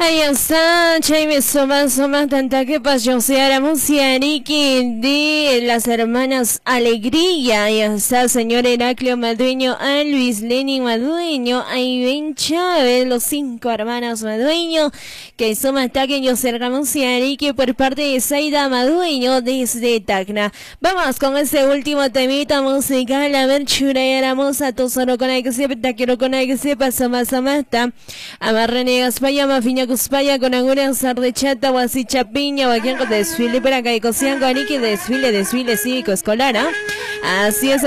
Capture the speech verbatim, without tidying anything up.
Ahí está, Chaime Soma Soma Tanta que pasión sea la música Niki de las hermanas Alegría. Ahí está, señor Heraclio Madueño, a Luis Lenin Madueño, a Ivén Chávez, los cinco hermanos Madueño, que Soma Taquen yo ser la música Niki por parte de Zaida Madueño desde Tacna. Vamos con ese último temita musical, a ver churaya la moza, tosoro con el que se quiero con el que se pasa más a mata. Amarrenegas paya, mafiña cuspaya, con angura sardechata, guasicha piña, guaquianco desfile para acá y cocianco, anique desfile, desfile cívico escolar, ¿ah? Así es.